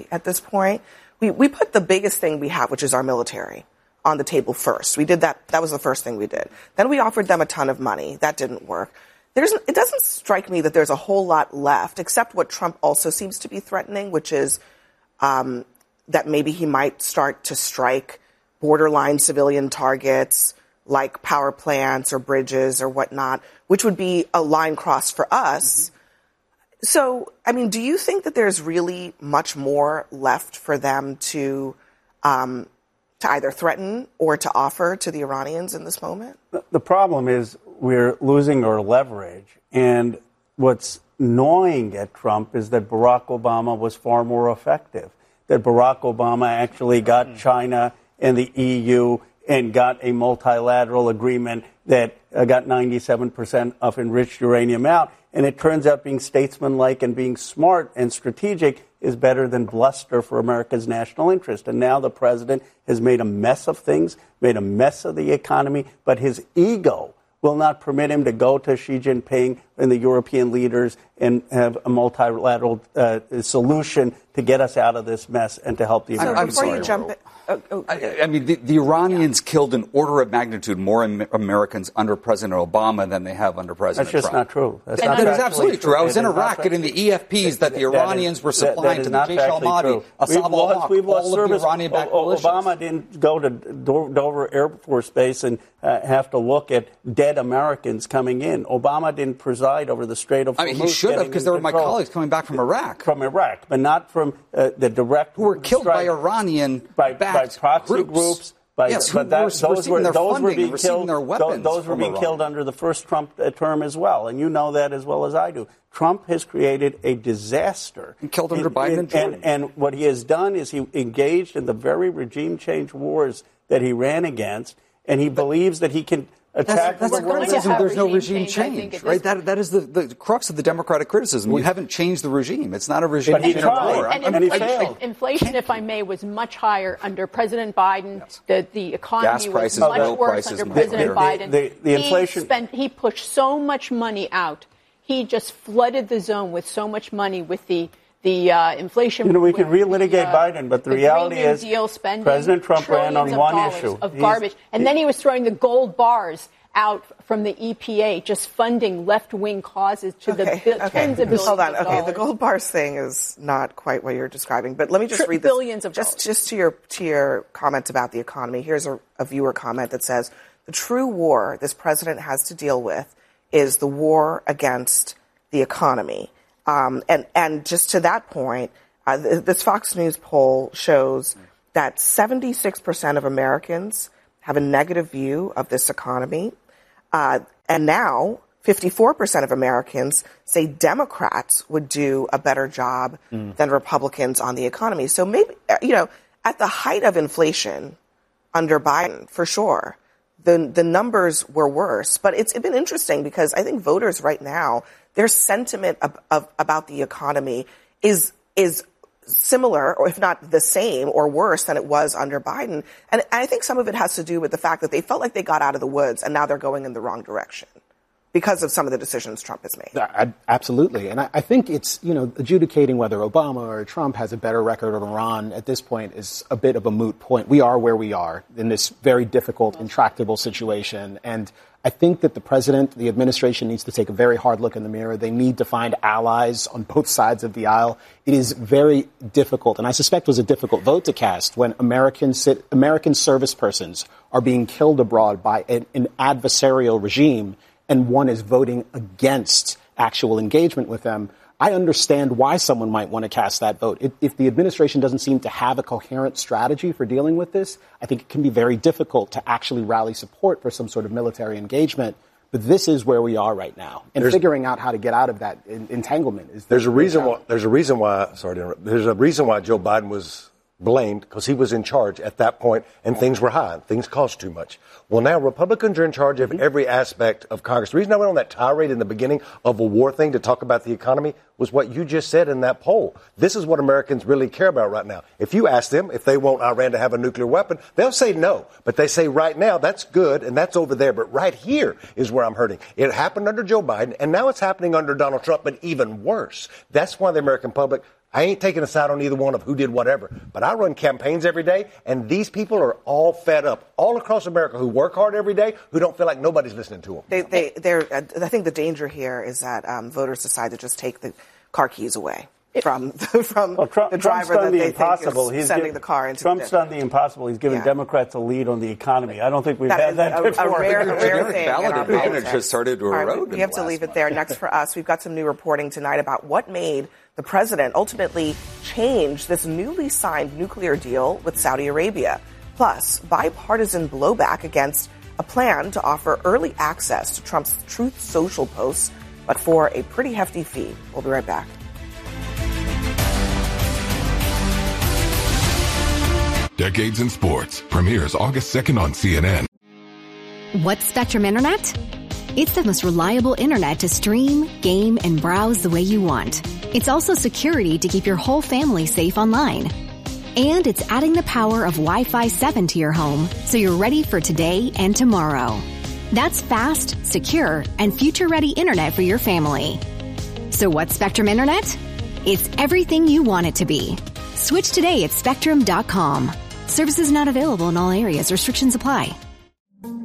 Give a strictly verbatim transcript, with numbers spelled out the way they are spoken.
at this point. We, we put the biggest thing we have, which is our military, on the table first. We did that. That was the first thing we did. Then we offered them a ton of money. That didn't work. There's, it doesn't strike me that there's a whole lot left, except what Trump also seems to be threatening, which is um, that maybe he might start to strike borderline civilian targets like power plants or bridges or whatnot, which would be a line cross for us. Mm-hmm. So, I mean, do you think that there's really much more left for them to um, to either threaten or to offer to the Iranians in this moment? The problem is we're losing our leverage. And what's gnawing at Trump is that Barack Obama was far more effective, that Barack Obama actually got mm-hmm. China and the E U and got a multilateral agreement that uh, got ninety-seven percent of enriched uranium out. And it turns out being statesmanlike and being smart and strategic is better than bluster for America's national interest. And now the president has made a mess of things, made a mess of the economy, but his ego will not permit him to go to Xi Jinping and the European leaders and have a multilateral uh, solution to get us out of this mess and to help the Americans. So before you jump in, oh, oh, I, I mean, the, the Iranians yeah. killed an order of magnitude more am- Americans under President Obama than they have under President Trump. That's just Trump. not true. That's not that is absolutely true. I was in Iraq fa- getting the E F Ps that the Iranians that is, were supplying that, to that the Jaish al-Mahdi, Assad al-Haq, we've lost all service. of the Iranian-backed o- militias. Obama didn't go to Dover Air Force Base and uh, have to look at dead Americans coming in. Obama didn't preside over the Strait of Hormuz. I mean, he should have, because there were my colleagues coming back from Iraq. From Iraq, but not from uh, the direct... Who were killed by Iranian-backed by, by proxy groups. groups by, yes, but that, were, those were, those were being killed. Their weapons those were being Iran. killed under the first Trump uh, term as well, and you know that as well as I do. Trump has created a disaster. And killed under in, Biden in, and Jordan. And, and what he has done is he engaged in the very regime change wars that he ran against, and he but, believes that he can attack that's, that's the world. criticism. There's no regime change, change, right? That, that is the, the crux of the Democratic criticism. You haven't changed the regime. It's not a regime but he change. tried, and, and, and he inflation, failed. Inflation, if I may, was much higher under President Biden. Yes. The, the economy Gas prices, was much oil worse prices, under President the, Biden. The, the, the inflation. He, spent, he pushed so much money out. He just flooded the zone with so much money with the the uh, inflation. You know, we can relitigate the, uh, Biden, but the, the reality Green New is Deal spending, President Trump ran on one dollars issue of He's, garbage, and he, then he was throwing the gold bars out from the E P A, just funding left-wing causes to okay, the bi- okay. tens of billions Hold on. of Okay, dollars. the gold bars thing is not quite what you're describing, but let me just Tri- read this. Billions of just, dollars. Just to your to your comments about the economy. Here's a, a viewer comment that says the true war this president has to deal with is the war against the economy. Um, and and just to that point, uh, th- this Fox News poll shows that seventy-six percent of Americans have a negative view of this economy. Uh, and now fifty-four percent of Americans say Democrats would do a better job mm. than Republicans on the economy. So maybe, you know, at the height of inflation under Biden, for sure, the the numbers were worse. But it's been interesting because I think voters right now, their sentiment of, of, about the economy is is similar, or if not the same or worse than it was under Biden. And I think some of it has to do with the fact that they felt like they got out of the woods and now they're going in the wrong direction because of some of the decisions Trump has made. I, absolutely. And I, I think it's, you know, adjudicating whether Obama or Trump has a better record of Iran at this point is a bit of a moot point. We are where we are in this very difficult, intractable situation. And I think that the president, the administration needs to take a very hard look in the mirror. They need to find allies on both sides of the aisle. It is very difficult, and I suspect was a difficult vote to cast when American, American service persons are being killed abroad by an, an adversarial regime, and one is voting against actual engagement with them. I understand why someone might want to cast that vote. If, if the administration doesn't seem to have a coherent strategy for dealing with this, I think it can be very difficult to actually rally support for some sort of military engagement. But this is where we are right now, and there's, figuring out how to get out of that entanglement is. There's a reason why. There's a reason why. Sorry to interrupt. There's a reason why Joe Biden was blamed, because he was in charge at that point and things were high. Things cost too much. Well, now Republicans are in charge of every aspect of Congress. The reason I went on that tirade in the beginning of a war thing to talk about the economy was what you just said in that poll. This is what Americans really care about right now. If you ask them if they want Iran to have a nuclear weapon, they'll say no. But they say right now, that's good and that's over there. But right here is where I'm hurting. It happened under Joe Biden and now it's happening under Donald Trump, but even worse. That's why the American public I ain't taking a side on either one of who did whatever. But I run campaigns every day, and these people are all fed up, all across America, who work hard every day, who don't feel like nobody's listening to them. They, they, they're, I think the danger here is that um, voters decide to just take the car keys away from, from well, Trump, the driver that the they impossible. think is He's sending given, the car into Trump's the done the impossible. He's given yeah. Democrats a lead on the economy. I don't think we've that had that a, before. A rare, a rare Generic thing ballot in our advantage politics. has started to All erode. Right, we in have the to last leave it month. there. Next for us, we've got some new reporting tonight about what made the president ultimately change this newly signed nuclear deal with Saudi Arabia. Plus, bipartisan blowback against a plan to offer early access to Trump's Truth Social posts, but for a pretty hefty fee. We'll be right back. Decades in Sports premieres August second on C N N. What's Spectrum Internet? It's the most reliable internet to stream, game, and browse the way you want. It's also security to keep your whole family safe online. And it's adding the power of Wi-Fi seven to your home so you're ready for today and tomorrow. That's fast, secure, and future-ready internet for your family. So what's Spectrum Internet? It's everything you want it to be. Switch today at spectrum dot com. Services not available in all areas. Restrictions apply.